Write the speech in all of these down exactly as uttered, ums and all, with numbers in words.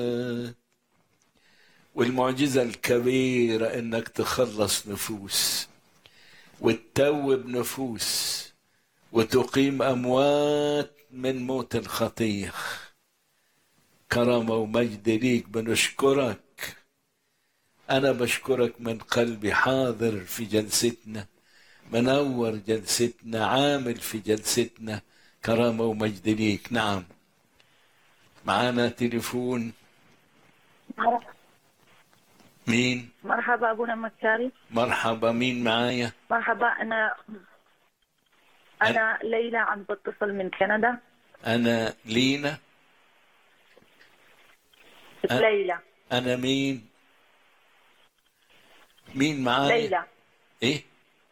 والمعجزة الكبيرة انك تخلص نفوس وتتوب نفوس وتقيم اموات من موت الخطية. كرامة ومجد ليك، بنشكرك. انا بشكرك من قلبي. حاضر في جلستنا، منور جلستنا، عامل في جلستنا. كرامة ومجد ليك. نعم، معانا تليفون. مرحبا. مين؟ مرحبا أبونا مكاري. مرحبا، مين معايا؟ مرحبا، أنا أنا ليلى، عم بتصل من كندا. أنا لينا. ليلى. أنا مين؟ مين معايا؟ ليلى. إيه؟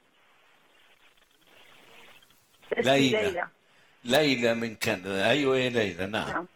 اسمي ليلى. ليلى. ليلى من كندا. أيوة يا ليلى. نعم. نعم.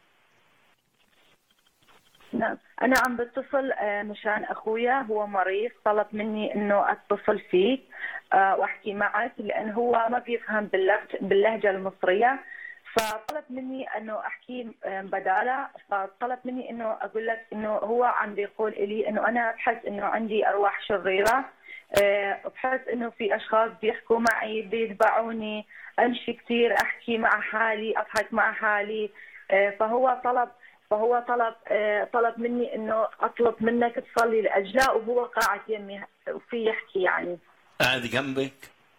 نعم، أنا عم بتصل آه، مشان أخويا، هو مريض، طلب مني إنه أتصل فيه آه، وأحكي معك، لأن هو ما بيفهم باللهجة, باللهجة المصرية، فطلب مني إنه أحكي آه، بداله. فطلب مني إنه أقول لك إنه هو عم بيقول لي إنه أنا بحس إنه عندي أرواح شريرة، أه بحس إنه في أشخاص بيحكوا معي، بيتبعوني، أمشي كثير، أحكي مع حالي، أضحك مع حالي. أه فهو طلب فهو طلب أه طلب مني إنه أطلب منك تصلي لأجله، وهو قاعد يمي وفي يحكي يعني. قاعد جنبك؟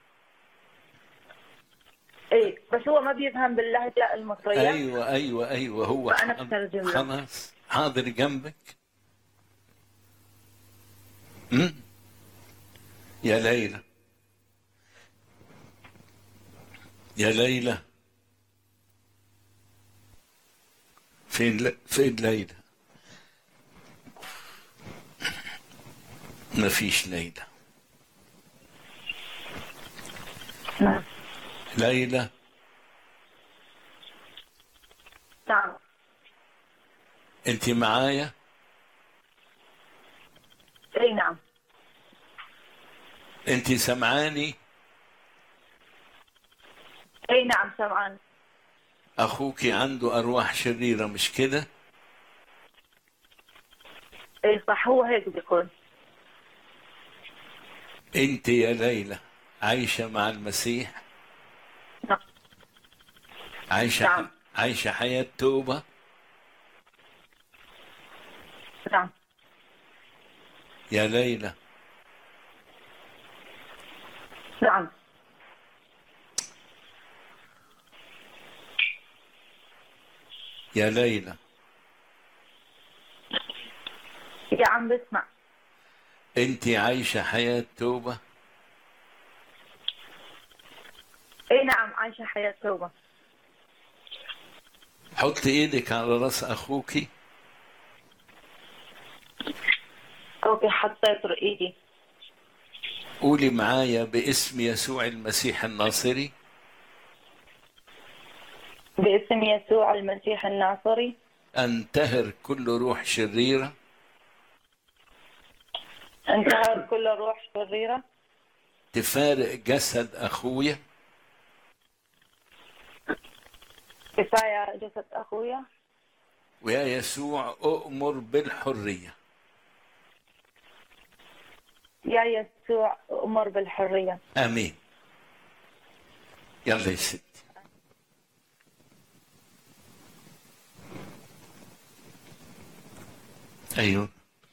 إيه، بس هو ما بيفهم باللهجة المصرية. أيوة أيوة أيوة، هو فأنا حاضر. بترجم له. خلاص، حاضر جنبك. م? يا ليلى، يا ليلى، فين ل... فين ليلى؟ ما فيش ليلى. نعم. ليلى، نعم. انت معايا؟ اي نعم. انت سمعاني؟ اي نعم سمعان. اخوك عنده ارواح شريرة، مش كده؟ اي صح، هو هيك بيقول. انت يا ليلى عايشة مع المسيح؟ نعم. عايشة نعم. عايشة حياة توبة؟ نعم. يا ليلى، نعم. يا ليلى، يا عم بسمع. انت عايشة حياة توبة؟ اي نعم، عايشة حياة توبة. حط ايدك على راس اخوكي. اوكي، حطيت ايدي. قولي معايا باسم يسوع المسيح الناصري. باسم يسوع المسيح الناصري. انتهر كل روح شريرة. انتهر كل روح شريرة. تفارق جسد اخويا. كفاية جسد اخويا. ويا يسوع أؤمر بالحرية. يا يسوع أمر بالحرية. آمين. يلا يا ستي. أيوه،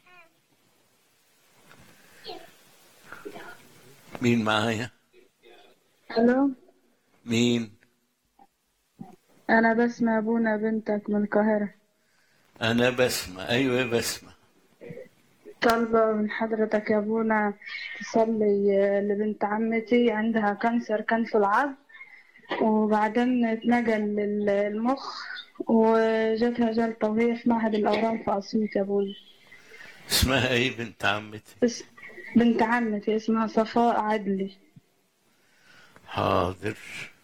مين معايا؟ الو، مين؟ انا بسمة ابونا بنتك من القاهرة. أنا بسمة. أيوه بسمة. طالبة من حضرتك يا ابونا تصلي لبنت عمتي، عندها كانسر كانسر العظم، وبعدين اتنقل للمخ وجاتها جلطة، وهي في معهد الأورام في أسيوط يا ابونا. اسمها إيه بنت عمتي؟ بس بنت عمتي اسمها صفاء عدلي. حاضر.